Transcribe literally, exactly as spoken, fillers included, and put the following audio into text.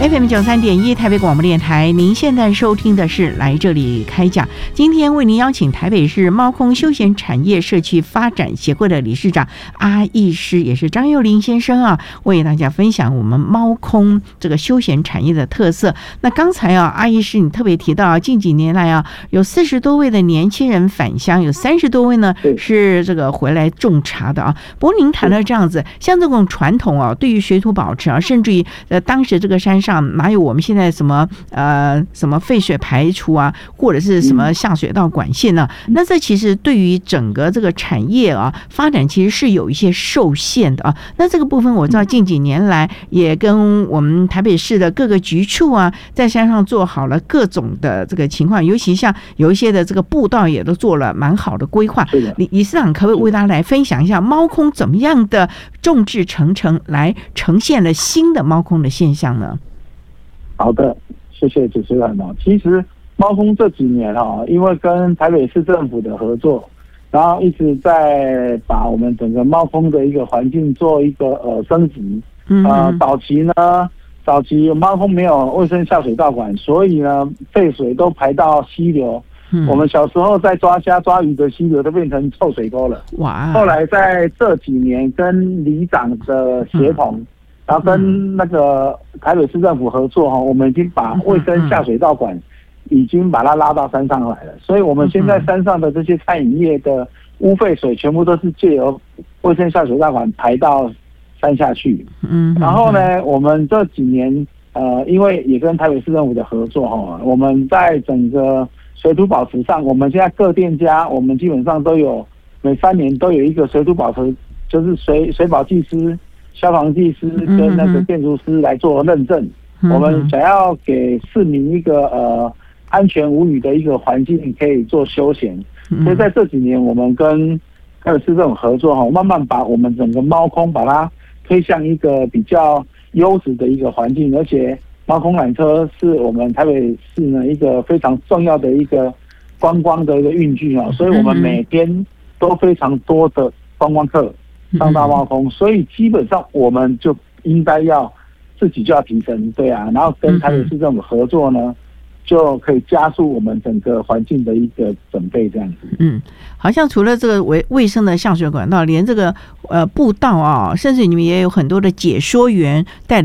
F M 九三点一台北广播电台，您现在收听的是来这里开讲。今天为您邀请台北市猫空休闲产业社区发展协会的理事长阿义师，也是张幼霖先生啊，为大家分享我们猫空这个休闲产业的特色。那刚才啊，阿义师你特别提到，近几年来啊，有四十多位的年轻人返乡，有三十多位呢是这个回来种茶的啊。不过您谈到这样子，像这种传统啊，对于水土保持啊，甚至于呃当时这个山上哪有我们现在什么呃什么废水排除啊，或者是什么下水道管线呢、啊？那这其实对于整个这个产业啊发展其实是有一些受限的啊。那这个部分我知道近几年来也跟我们台北市的各个局处啊，在山上做好了各种的这个情况，尤其像有一些的这个步道也都做了蛮好的规划。理理事长可不可以为大家来分享一下猫空怎么样的众志成城来呈现了新的猫空的现象呢？ 好的，谢谢主持人哦。其实猫空这几年哈，因为跟台北市政府的合作，然后一直在把我们整个猫空的一个环境做一个呃升级。呃，早期呢，早期猫空没有卫生下水道管，所以呢，废水都排到溪流。我们小时候在抓虾抓鱼的溪流都变成臭水沟了。哇！后来在这几年跟里长的协同。嗯，然后跟那个台北市政府合作哈，我们已经把卫生下水道管已经把它拉到山上来了，所以我们现在山上的这些餐饮业的污废水全部都是借由卫生下水道管排到山下去。嗯，然后呢，我们这几年呃，因为也跟台北市政府的合作哈，我们在整个水土保持上，我们现在各店家我们基本上都有每三年都有一个水土保持，就是水水保技师。消防技师跟那个建筑师来做认证，嗯、我们想要给市民一个呃安全无虞的一个环境，可以做休闲。嗯、所以在这几年，我们跟台北市政府合作哈，慢慢把我们整个猫空把它推向一个比较优质的一个环境，而且猫空缆车是我们台北市呢一个非常重要的一个观光的一个运具啊，所以我们每天都非常多的观光客上到猫空，所以基本上我们就应该要自己就要提升，对啊，然后跟台北市政府合作呢，就可以加速我们整个环境的一个准备，这样子。嗯， 好像除了这个卫卫生的下水管道，连这个呃步道啊，甚至你们也有很多的解说员带